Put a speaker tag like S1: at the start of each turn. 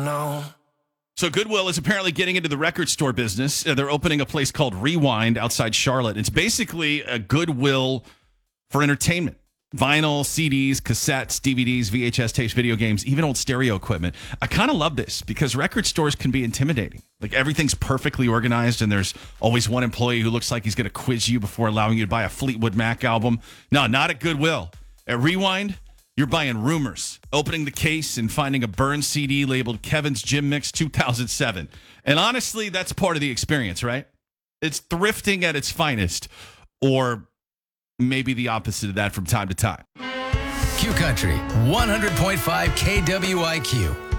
S1: No.
S2: So Goodwill is apparently getting into the record store business. They're opening a place called Rewind outside Charlotte. It's basically a Goodwill for entertainment. Vinyl, CDs, cassettes, DVDs, VHS tapes, video games, even old stereo equipment. I kind of love this because record stores can be intimidating. Like everything's perfectly organized and there's always one employee who looks like he's going to quiz you before allowing you to buy a Fleetwood Mac album. No, not at Goodwill. At Rewind, you're buying rumors, opening the case and finding a burned CD labeled Kevin's Gym Mix 2007. And honestly, that's part of the experience, right? It's thrifting at its finest, or maybe the opposite of that from time to time.
S3: Q Country, 100.5 KWIQ.